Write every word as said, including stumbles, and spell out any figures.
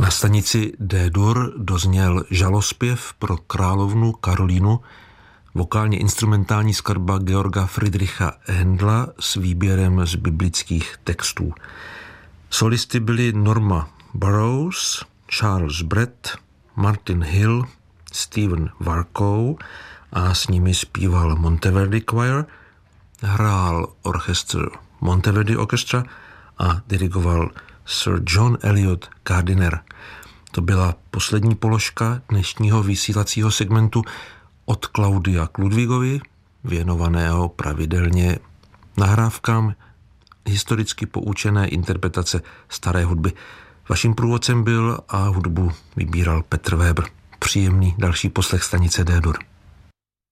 Na stanici D-dur dozněl žalospěv pro královnu Karolínu, vokálně instrumentální skladba Georga Friedricha Händla s výběrem z biblických textů. Solisty byli Norma Burroughs, Charles Brett, Martin Hill, Stephen Warkow a s nimi zpíval Monteverdi Choir, hrál orchestr Monteverdi Orchestra a dirigoval Sir John Eliot Gardiner. To byla poslední položka dnešního vysílacího segmentu od Klaudia k Ludvígovi, věnovaného pravidelně nahrávkám historicky poučené interpretace staré hudby. Vaším průvodcem byl a hudbu vybíral Petr Weber. Příjemný další poslech stanice D-dur.